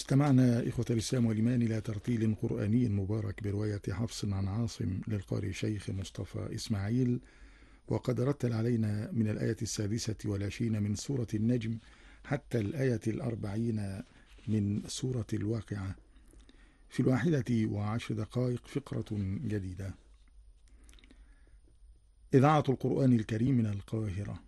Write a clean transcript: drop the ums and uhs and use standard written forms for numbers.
استمعنا إخوة الإسلام والإيمان إلى ترتيل قرآني مبارك برواية حفص عن عاصم للقارئ شيخ مصطفى إسماعيل، وقد رتل علينا من الآية 26 من سورة النجم حتى الآية 40 من سورة الواقعة، في 11:10 فقرة جديدة. إذاعة القرآن الكريم من القاهرة.